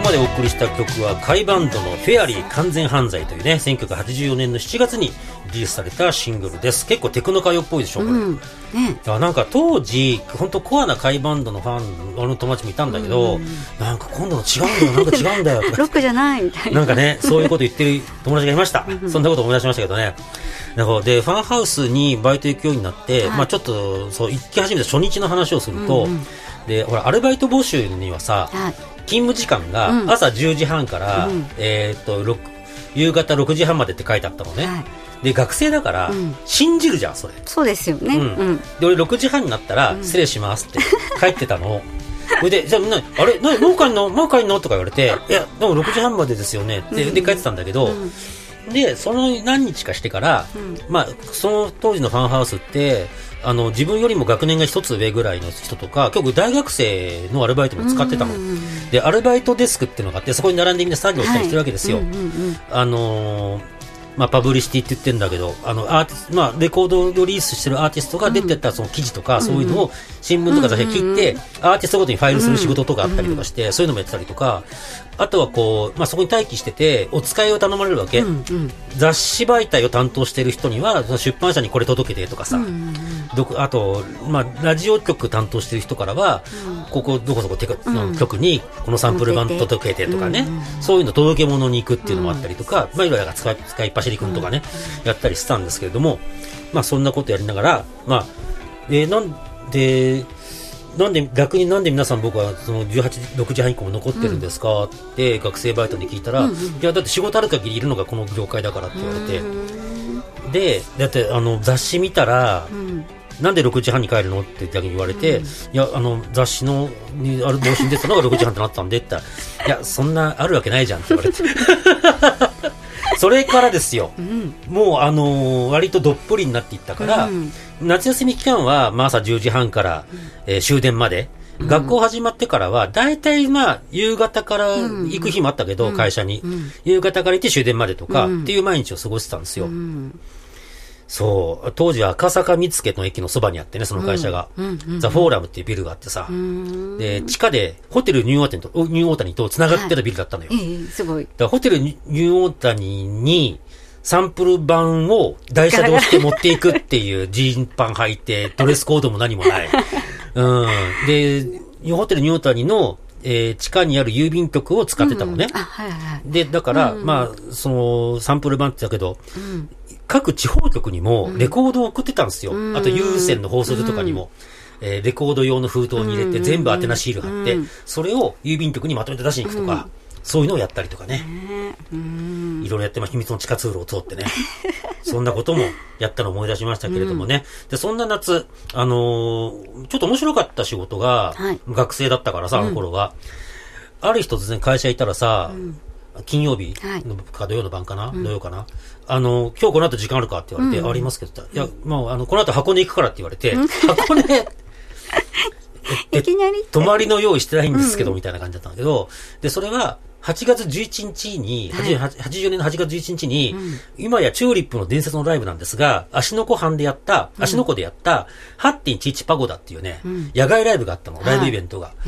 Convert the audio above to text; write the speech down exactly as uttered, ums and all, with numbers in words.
までお送りした曲はカイバンドのフェアリー完全犯罪というね、せんきゅうひゃくはちじゅうよねんのしちがつにリリースされたシングルです。結構テクノカヨっぽいでしょこれ、うんね、なんか当時本当コアなカイバンドのファン俺の友達もいたんだけど、うんうん、なんか今度の違うんだよなんか違うんだよとかロックじゃないみたいななんかねそういうこと言ってる友達がいましたそんなこと思い出しましたけどね。なんかでファンハウスにバイト行くようになって、はい、まあ、ちょっとそう行き始めた初日の話をすると、うんうん、でほらアルバイト募集にはさ、はい、勤務時間が朝じゅうじはんから、うん、えー、っと夕方ろくじはんまでって書いてあったのね、はい、で学生だから、うん、信じるじゃんそれ。 そうですよね、うんうん、 で俺ろくじはんになったら、うん、失礼しますって帰ってたのそれでじゃあみんなあれなもう帰んのもう帰んのとか言われていやでもろくじはんまでですよねって、うん、で帰ってたんだけど、うんでその何日かしてから、うんまあ、その当時のファンハウスってあの自分よりも学年が一つ上ぐらいの人とか結構大学生のアルバイトも使ってたの、うんうんうん、でアルバイトデスクっていうのがあってそこに並んでみんな作業したりしてるわけですよ、はいうんうんうん、あのーまあ、パブリシティって言ってるんだけどあのアーティス、まあ、レコードをリリースしてるアーティストが出てたその記事とか、うん、そういうのを新聞とか雑誌で切って、うんうん、アーティストごとにファイルする仕事とかあったりとかして、うん、そういうのもやってたりとかあとはこう、まあ、そこに待機しててお使いを頼まれるわけ、うんうん、雑誌媒体を担当してる人には出版社にこれ届けてとかさ、うんうん、どあと、まあ、ラジオ局担当してる人からは、うん、ここどこそこテク、うん、局にこのサンプル版届けてとかね、うんうん、そういうの届け物に行くっていうのもあったりとか、うんまあ、いろいろ使い、使いっ走りくんとかね、うん、やったりしたんですけれども、まあ、そんなことやりながら、まあえー、なんでなんで逆になんで皆さん僕はそのじゅうはち、ろくじはん以降も残ってるんですかって学生バイトに聞いたら、うんうん、いやだって仕事ある限りいるのがこの業界だからって言われてでだってあの雑誌見たら、うん、なんでろくじはんに帰るのって逆に言われて、うん、いやあの雑誌のにある帽子に出てたのがろくじはんってなったんでって言ったらいやそんなあるわけないじゃんって言われてそれからですよ、うん、もうあのー、割とどっぷりになっていったから、うん、夏休み期間は、まあ、朝じゅうじはんから、うんえー、終電まで、うん、学校始まってからはだいたいまあ夕方から行く日もあったけど、うん、会社に、うん、夕方から行って終電までとか、うん、っていう毎日を過ごしてたんですよ、うんそう当時は赤坂見附の駅のそばにあってねその会社が、うんうんうん、ザ・フォーラムっていうビルがあってさで地下でホテルニューオータニとニューオータニとつながってたビルだったのよ、はいえー、すごいだからホテルニューオータニにサンプル版を台車で押して持っていくっていうジーンパン履いてドレスコードも何もない、うん、でホテルニューオータニのえー、地下にある郵便局を使ってたのね、うんあはいはい、でだから、うん、まあそのサンプル版ってだけど、うん各地方局にもレコードを送ってたんですよ、うん、あと有線の放送とかにも、うんえー、レコード用の封筒に入れて全部宛名シール貼って、うん、それを郵便局にまとめて出しに行くとか、うん、そういうのをやったりとかね、うん、いろいろやってま秘密の地下通路を通ってねそんなこともやったのを思い出しましたけれどもね、うん、でそんな夏、あのー、ちょっと面白かった仕事が、はい、学生だったからさあの頃は、うん、ある日突然会社行ったらさ、うん金曜日のか土曜の晩かな、はい、土曜かな、あの今日この後時間あるかって言われて、うん、ありますけど、いやもうあのこの後箱根行くからって言われて、うん、箱根いきなり泊まりの用意してないんですけど、うん、みたいな感じだったんだけど、でそれははちがつじゅういちにちに、はい、はちじゅうよねんのはちがつじゅういちにちに、うん、今やチューリップの伝説のライブなんですが、芦ノ湖畔でやった、芦ノ湖でやった はちてんいちいち パゴダっていうね、うん、野外ライブがあったの、ライブイベントが。は